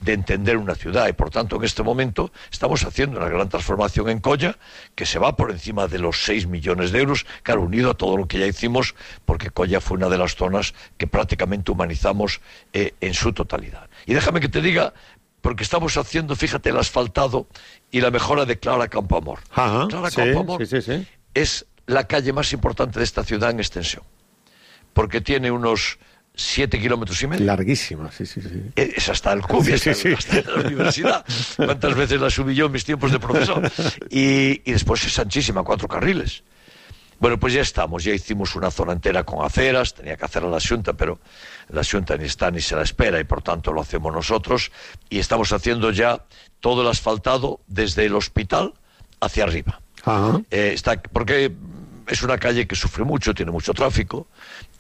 de entender una ciudad, y por tanto en este momento estamos haciendo una gran transformación en Colla, que se va por encima de los 6 millones de euros, claro, unido a todo lo que ya hicimos, porque Colla fue una de las zonas que prácticamente humanizamos en su totalidad. Y déjame que te diga, porque estamos haciendo, fíjate, el asfaltado y la mejora de Clara Campoamor. Ajá, Clara sí, Campoamor sí. es la calle más importante de esta ciudad en extensión, porque tiene unos 7 kilómetros y medio. Larguísima, sí. Es hasta el CUB, hasta la universidad. ¿Cuántas veces la subí yo en mis tiempos de profesor? Y después es anchísima, 4 carriles. Bueno, pues ya estamos, ya hicimos una zona entera con aceras, tenía que hacerla la Xunta, pero la Xunta ni está ni se la espera, y por tanto lo hacemos nosotros, y estamos haciendo ya todo el asfaltado desde el hospital hacia arriba. Porque es una calle que sufre mucho, tiene mucho tráfico,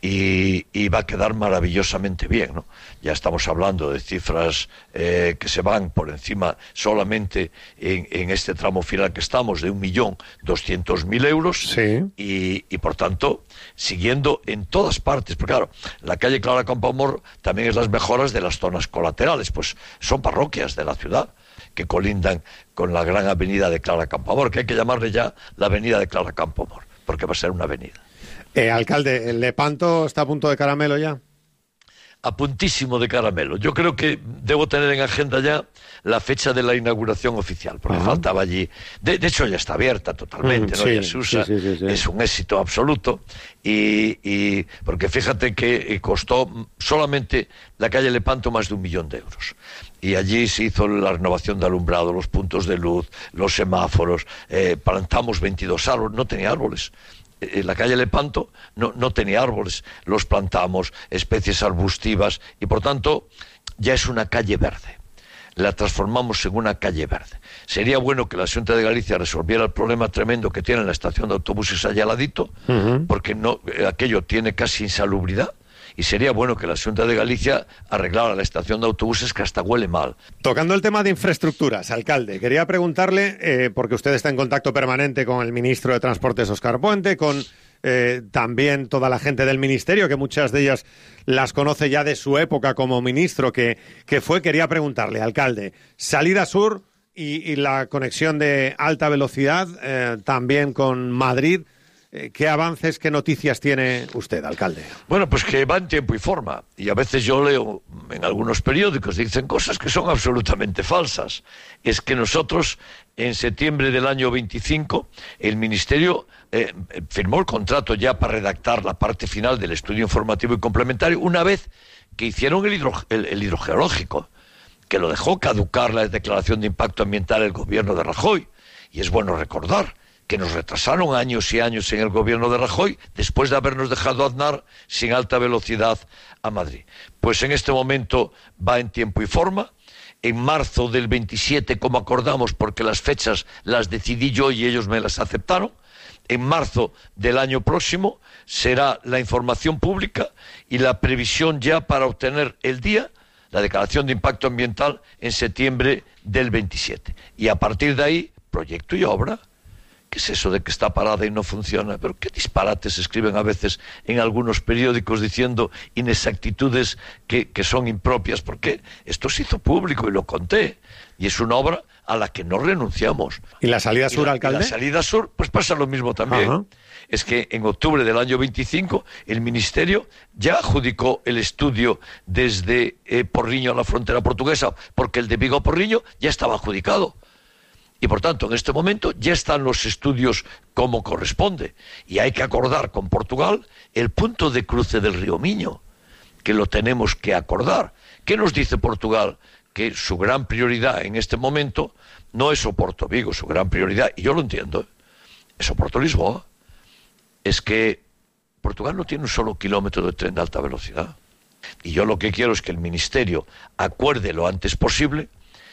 y va a quedar maravillosamente bien, ¿no? Ya estamos hablando de cifras que se van por encima solamente en este tramo final que estamos de 1.200.000 euros, sí. Y por tanto siguiendo en todas partes, porque claro, la calle Clara Campoamor también es las mejoras de las zonas colaterales, pues son parroquias de la ciudad que colindan con la gran avenida de Clara Campoamor, que hay que llamarle ya la avenida de Clara Campoamor, porque va a ser una avenida. Alcalde, ¿el Lepanto está a punto de caramelo ya? A puntísimo de caramelo. Yo creo que debo tener en agenda ya la fecha de la inauguración oficial, porque faltaba allí. De hecho, ya está abierta totalmente, ¿no? Sí, Ya se usa, sí. es un éxito absoluto. Y porque fíjate que costó solamente la calle Lepanto más de 1 millón de euros. Y allí se hizo la renovación de alumbrado, los puntos de luz, los semáforos, plantamos 22 árboles, no tenía árboles. La calle Lepanto no tenía árboles, los plantamos, especies arbustivas, y por tanto ya es una calle verde. La transformamos en una calle verde. Sería bueno que la Xunta de Galicia resolviera el problema tremendo que tiene la estación de autobuses allá al ladito, porque aquello tiene casi insalubridad. Y sería bueno que la Xunta de Galicia arreglara la estación de autobuses, que hasta huele mal. Tocando el tema de infraestructuras, alcalde, quería preguntarle, porque usted está en contacto permanente con el ministro de Transportes, Óscar Puente, con también toda la gente del ministerio, que muchas de ellas las conoce ya de su época como ministro, que quería preguntarle, alcalde, salida sur y la conexión de alta velocidad también con Madrid. ¿Qué avances, qué noticias tiene usted, alcalde? Bueno, pues que va en tiempo y forma. Y a veces yo leo en algunos periódicos, dicen cosas que son absolutamente falsas. Es que nosotros, en septiembre del año 25, el Ministerio firmó el contrato ya para redactar la parte final del estudio informativo y complementario, una vez que hicieron el hidrogeológico, que lo dejó caducar la declaración de impacto ambiental el gobierno de Rajoy. Y es bueno recordar que nos retrasaron años y años en el gobierno de Rajoy, después de habernos dejado Aznar sin alta velocidad a Madrid. Pues en este momento va en tiempo y forma. En marzo del 27, como acordamos, porque las fechas las decidí yo y ellos me las aceptaron, en marzo del año próximo será la información pública y la previsión ya para obtener el día, la declaración de impacto ambiental, en septiembre del 27. Y a partir de ahí, proyecto y obra. ¿Qué es eso de que está parada y no funciona? Pero qué disparates se escriben a veces en algunos periódicos diciendo inexactitudes que son impropias, porque esto se hizo público y lo conté, y es una obra a la que no renunciamos. ¿Y la salida sur, alcalde? La salida sur, pues pasa lo mismo también. Ajá. Es que en octubre del año 25 el Ministerio ya adjudicó el estudio desde Porriño a la frontera portuguesa, porque el de Vigo a Porriño ya estaba adjudicado. Y por tanto, en este momento ya están los estudios como corresponde. Y hay que acordar con Portugal el punto de cruce del río Miño, que lo tenemos que acordar. ¿Qué nos dice Portugal? Que su gran prioridad en este momento no es Oporto Vigo, su gran prioridad, y yo lo entiendo, es Oporto Lisboa. Es que Portugal no tiene un solo kilómetro de tren de alta velocidad. Y yo lo que quiero es que el Ministerio acuerde lo antes posible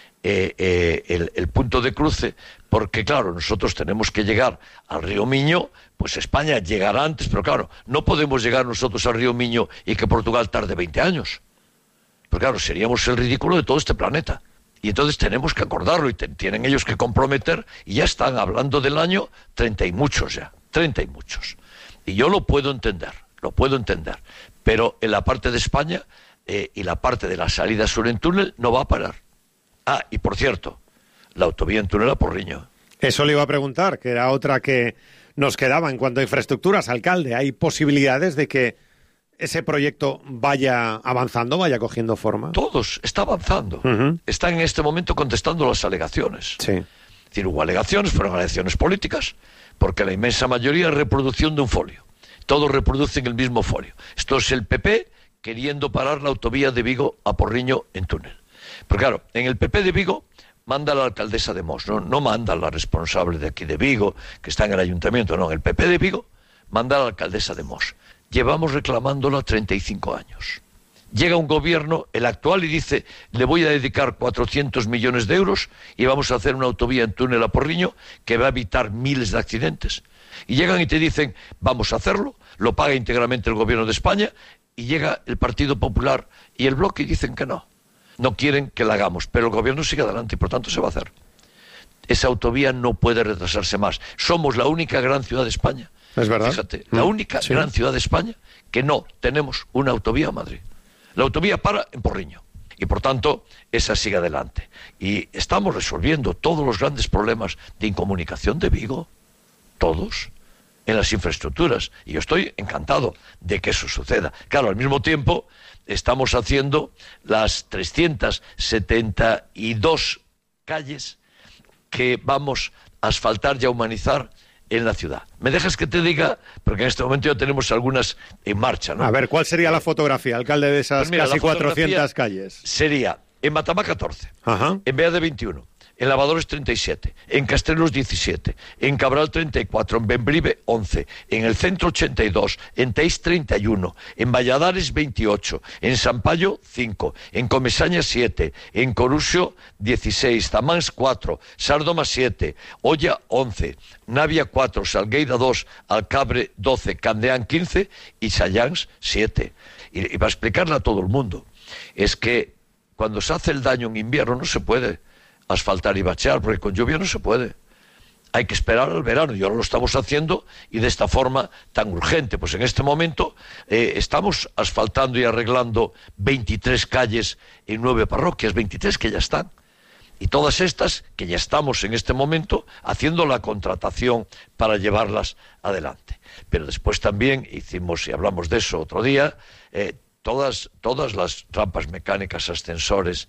el punto de cruce, porque claro, nosotros tenemos que llegar al río Miño, pues España llegará antes, pero claro, no podemos llegar nosotros al río Miño y que Portugal tarde 20 años. Pero claro, seríamos el ridículo de todo este planeta. Y entonces tenemos que acordarlo y tienen ellos que comprometer, y ya están hablando del año 30 y muchos ya, 30 y muchos. Y yo lo puedo entender, pero en la parte de España y la parte de la salida sur en túnel no va a parar. Ah, y por cierto, la autovía en túnel a Porriño. Eso le iba a preguntar, que era otra que nos quedaba en cuanto a infraestructuras, alcalde. ¿Hay posibilidades de que ese proyecto vaya avanzando, vaya cogiendo forma? Todos, está avanzando. Están en este momento contestando las alegaciones. Sí. Es decir, hubo alegaciones, fueron alegaciones políticas, porque la inmensa mayoría es reproducción de un folio. Todos reproducen el mismo folio. Esto es el PP queriendo parar la autovía de Vigo a Porriño en túnel. Pero claro, en el PP de Vigo manda la alcaldesa de Mos, no manda la responsable de aquí de Vigo, que está en el ayuntamiento, no, en el PP de Vigo manda la alcaldesa de Mos. Llevamos reclamándola 35 años. Llega un gobierno, el actual, y dice, le voy a dedicar 400 millones de euros y vamos a hacer una autovía en túnel a Porriño que va a evitar miles de accidentes. Y llegan y te dicen, vamos a hacerlo, lo paga íntegramente el gobierno de España, y llega el Partido Popular y el Bloque y dicen que no. No quieren que la hagamos, pero el gobierno sigue adelante y por tanto se va a hacer. Esa autovía no puede retrasarse más. Somos la única gran ciudad de España. Es verdad. Fíjate, la única gran ciudad de España que no tenemos una autovía a Madrid. La autovía para en Porriño. Y por tanto, esa sigue adelante. Y estamos resolviendo todos los grandes problemas de incomunicación de Vigo. Todos. En las infraestructuras. Y yo estoy encantado de que eso suceda. Claro, al mismo tiempo estamos haciendo las 372 calles que vamos a asfaltar y a humanizar en la ciudad. ¿Me dejas que te diga? Porque en este momento ya tenemos algunas en marcha, ¿no? A ver, ¿cuál sería la fotografía, alcalde, de esas casi 400 calles? Sería en Matamá 14, Ajá. En Beade 21, en Lavadores 37, en Castrelos 17, en Cabral 34, en Bembrive 11, en el Centro 82, en Teis 31, en Valladares 28, en Sampaio 5, en Comesaña 7, en Coruxo 16, Tamáns 4, Sardoma 7, Olla 11, Navia 4, Salgueira 2, Alcabre 12, Candeán 15 y Salláns 7. Y para explicarle a todo el mundo, es que cuando se hace el daño en invierno no se puede asfaltar y bachear, porque con lluvia no se puede. Hay que esperar al verano, y ahora lo estamos haciendo, y de esta forma tan urgente. Pues en este momento estamos asfaltando y arreglando 23 calles en 9 parroquias, 23 que ya están. Y todas estas que ya estamos en este momento haciendo la contratación para llevarlas adelante. Pero después también hicimos, y hablamos de eso otro día, todas las rampas mecánicas, ascensores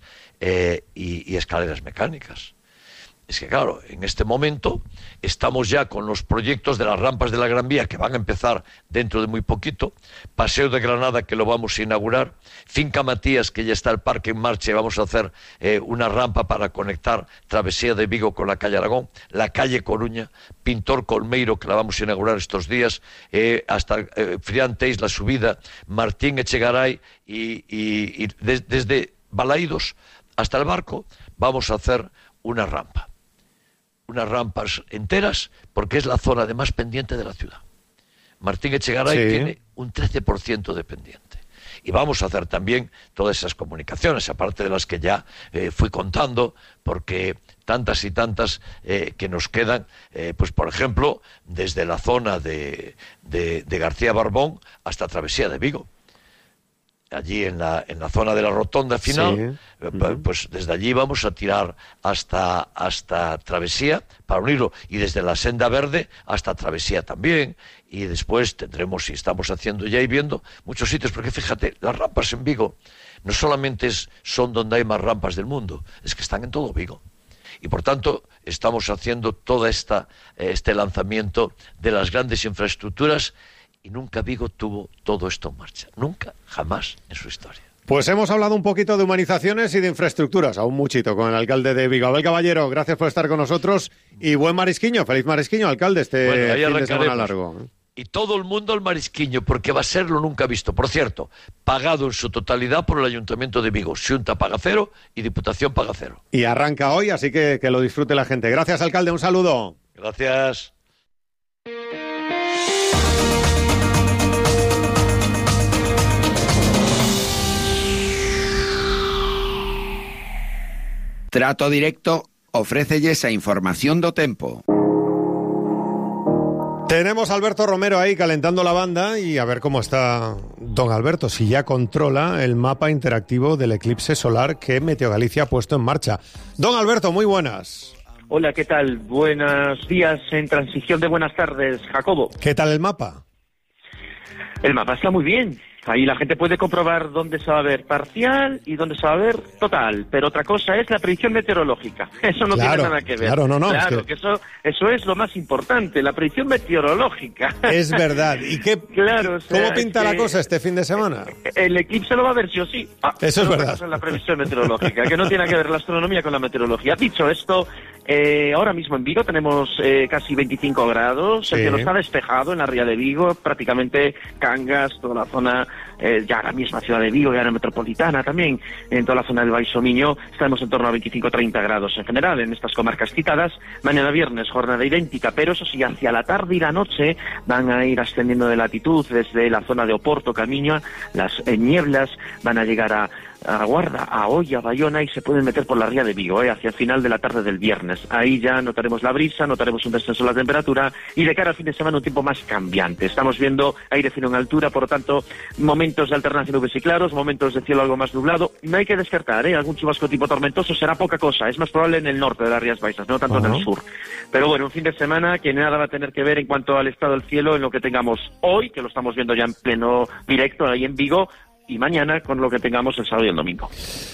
y escaleras mecánicas. Es que claro, en este momento estamos ya con los proyectos de las rampas de la Gran Vía que van a empezar dentro de muy poquito, Paseo de Granada que lo vamos a inaugurar, Finca Matías que ya está el parque en marcha y vamos a hacer una rampa para conectar Travesía de Vigo con la calle Aragón, la calle Coruña, Pintor Colmeiro que la vamos a inaugurar estos días, hasta Frianteis la subida, Martín Echegaray y desde Balaídos hasta el Barco vamos a hacer una rampa. Unas rampas enteras, porque es la zona de más pendiente de la ciudad. Martín Echegaray tiene un 13% de pendiente. Y vamos a hacer también todas esas comunicaciones, aparte de las que ya fui contando, porque tantas y tantas que nos quedan, pues por ejemplo, desde la zona de García Barbón hasta Travesía de Vigo. Allí en la zona de la rotonda final, pues desde allí vamos a tirar hasta Travesía para unirlo, y desde la Senda Verde hasta Travesía también, y después tendremos, y estamos haciendo ya y viendo muchos sitios, porque fíjate, las rampas en Vigo no solamente son donde hay más rampas del mundo, es que están en todo Vigo. Y por tanto estamos haciendo todo este lanzamiento de las grandes infraestructuras. Y nunca Vigo tuvo todo esto en marcha. Nunca, jamás en su historia. Pues hemos hablado un poquito de humanizaciones y de infraestructuras, aún muchito, con el alcalde de Vigo. Abel Caballero, gracias por estar con nosotros. Y buen marisquiño, feliz marisquiño, alcalde, fin de semana largo. Y todo el mundo al marisquiño, porque va a ser lo nunca visto. Por cierto, pagado en su totalidad por el Ayuntamiento de Vigo. Xunta paga cero y Diputación paga cero. Y arranca hoy, así que lo disfrute la gente. Gracias, alcalde, un saludo. Gracias. Trato Directo ofrécelles a información do tempo. Tenemos a Alberto Romero ahí calentando la banda y a ver cómo está don Alberto, si ya controla el mapa interactivo del eclipse solar que Meteogalicia ha puesto en marcha. Don Alberto, muy buenas. Hola, ¿qué tal? Buenos días en transición de buenas tardes, Jacobo. ¿Qué tal el mapa? El mapa está muy bien. Ahí la gente puede comprobar dónde se va a ver parcial y dónde se va a ver total. Pero otra cosa es la predicción meteorológica. Eso no tiene nada que ver. Claro, Claro, que eso es lo más importante, la predicción meteorológica. Es verdad. ¿Y qué? Claro, o sea, ¿Cómo pinta la cosa este fin de semana? El eclipse lo va a ver sí o sí. Eso es verdad. En la previsión meteorológica, que no tiene que ver la astronomía con la meteorología. Dicho esto, ahora mismo en Vigo tenemos casi 25 grados. El cielo está despejado en la ría de Vigo, prácticamente Cangas, toda la zona, ya la misma ciudad de Vigo, ya la metropolitana también, en toda la zona del Baixo Miño, estamos en torno a 25-30 grados en general en estas comarcas citadas. Mañana viernes, jornada idéntica, pero eso sí, hacia la tarde y la noche van a ir ascendiendo de latitud desde la zona de Oporto, Camiño, las nieblas van a llegar a Guarda, a Oia, Bayona y se pueden meter por la ría de Vigo, hacia el final de la tarde del viernes. Ahí ya notaremos la brisa, notaremos un descenso de la temperatura y de cara al fin de semana un tiempo más cambiante. Estamos viendo aire fino en altura, por lo tanto, momentos de alternancia de nubes y claros, momentos de cielo algo más nublado. No hay que descartar, algún chubasco tipo tormentoso será poca cosa, es más probable en el norte de las Rías Baixas, no tanto en el sur. Pero bueno, un fin de semana que nada va a tener que ver en cuanto al estado del cielo en lo que tengamos hoy, que lo estamos viendo ya en pleno directo ahí en Vigo, y mañana con lo que tengamos el sábado y el domingo.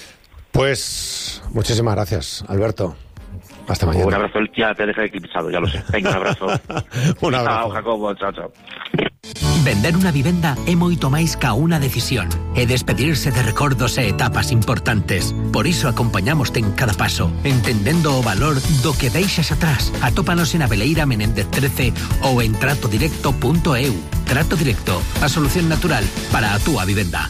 Pues muchísimas gracias, Alberto. Hasta mañana. Un abrazo, ya te deja eclipsado, ya lo sé. Venga, un abrazo. Un abrazo. Chao, Jacobo, chao. Vender unha vivenda é moito máis ca unha decisión. É despedirse de recordos e etapas importantes. Por iso acompañamoste en cada paso, entendendo o valor do que deixas atrás. Atópanos en Abeleira Menéndez 13 ou en tratodirecto.eu. Trato Directo, a solución natural para a túa vivenda.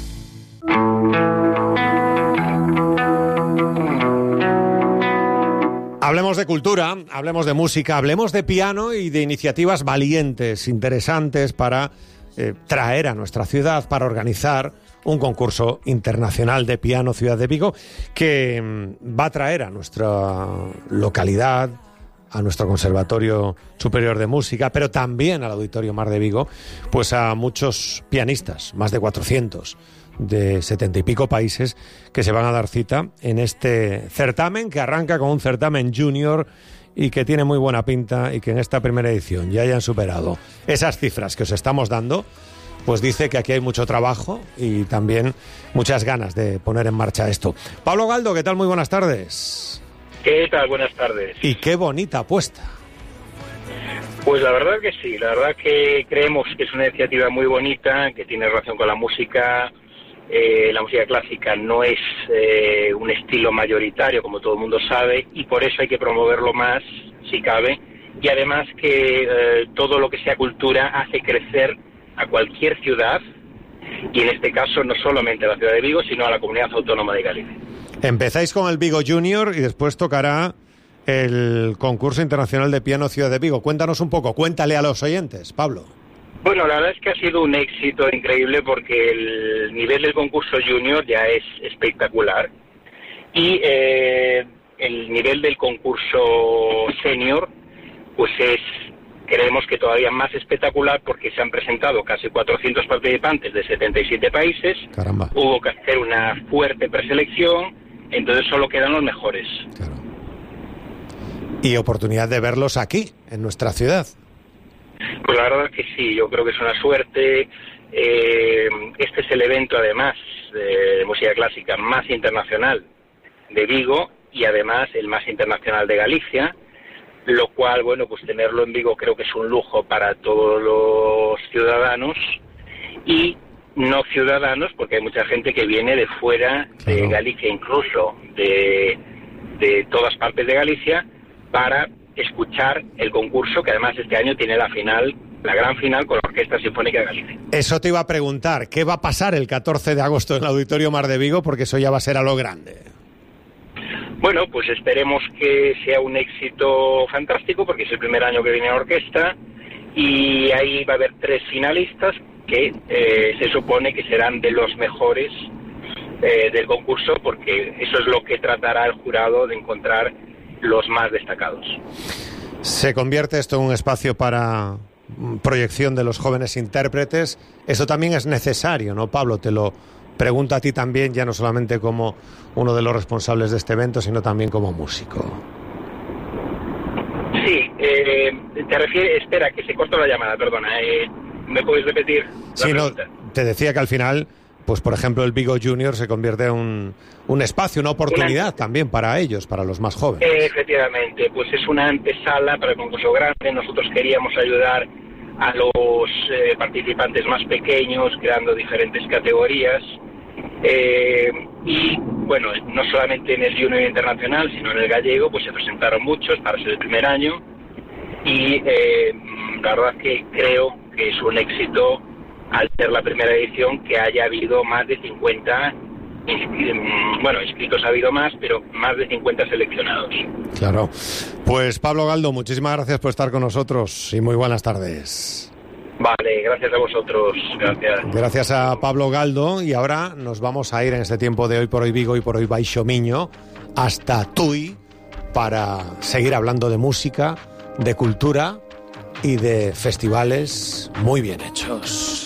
Hablemos de cultura, hablemos de música, hablemos de piano y de iniciativas valientes, interesantes para traer a nuestra ciudad, para organizar un concurso internacional de piano Ciudad de Vigo que va a traer a nuestra localidad, a nuestro Conservatorio Superior de Música, pero también al Auditorio Mar de Vigo, pues a muchos pianistas, más de 400 de 70 y pico países que se van a dar cita en este certamen que arranca con un certamen junior y que tiene muy buena pinta y que en esta primera edición ya hayan superado esas cifras que os estamos dando, pues dice que aquí hay mucho trabajo y también muchas ganas de poner en marcha esto. Pablo Galdo, ¿qué tal? Muy buenas tardes. ¿Qué tal? Buenas tardes. Y qué bonita apuesta. Pues la verdad que sí, la verdad que creemos que es una iniciativa muy bonita, que tiene relación con la música. La música clásica no es un estilo mayoritario, como todo el mundo sabe, y por eso hay que promoverlo más, si cabe, y además que todo lo que sea cultura hace crecer a cualquier ciudad, y en este caso no solamente a la ciudad de Vigo, sino a la comunidad autónoma de Galicia. Empezáis con el Vigo Junior y después tocará el concurso internacional de piano Ciudad de Vigo. Cuéntanos un poco, cuéntale a los oyentes, Pablo. Bueno, la verdad es que ha sido un éxito increíble porque el nivel del concurso junior ya es espectacular y el nivel del concurso senior pues creemos que todavía más espectacular porque se han presentado casi 400 participantes de 77 países. Caramba. Hubo que hacer una fuerte preselección, entonces solo quedan los mejores. Claro. Y oportunidad de verlos aquí, en nuestra ciudad. Pues la verdad que sí, yo creo que es una suerte. Este es el evento, además, de música clásica más internacional de Vigo y además el más internacional de Galicia, lo cual, bueno, pues tenerlo en Vigo creo que es un lujo para todos los ciudadanos y no ciudadanos, porque hay mucha gente que viene de fuera de Galicia, incluso de todas partes de Galicia, para escuchar el concurso, que además este año tiene la final, la gran final con la Orquesta Sinfónica de Galicia. Eso te iba a preguntar, ¿qué va a pasar el 14 de agosto en el Auditorio Mar de Vigo? Porque eso ya va a ser a lo grande. Bueno, pues esperemos que sea un éxito fantástico, porque es el primer año que viene la orquesta, y ahí va a haber 3 finalistas que se supone que serán de los mejores del concurso, porque eso es lo que tratará el jurado de encontrar los más destacados. ¿Se convierte esto en un espacio para proyección de los jóvenes intérpretes. Eso también es necesario, ¿no, Pablo? Te lo pregunto a ti también, ya no solamente como uno de los responsables de este evento, sino también como músico. Sí, te refieres... Espera, que se cortó la llamada, perdona. ¿Me puedes repetir la pregunta? No, te decía que al final, pues por ejemplo, el Vigo Junior se convierte en un espacio, una oportunidad también para ellos, para los más jóvenes. Efectivamente, pues es una antesala para el concurso grande. Nosotros queríamos ayudar a los participantes más pequeños, creando diferentes categorías. Y bueno, no solamente en el Junior Internacional, sino en el gallego, pues se presentaron muchos para ser el primer año. Y la verdad que creo que es un éxito, al ser la primera edición, que haya habido más de 50 inscritos ha habido más, pero más de 50 seleccionados. Claro. Pues Pablo Galdo, muchísimas gracias por estar con nosotros y muy buenas tardes. Vale, gracias a vosotros. Gracias. Gracias a Pablo Galdo, y ahora nos vamos a ir en este tiempo de Hoy por Hoy Vigo y por Hoy Baixo Miño hasta Tui para seguir hablando de música, de cultura y de festivales muy bien hechos.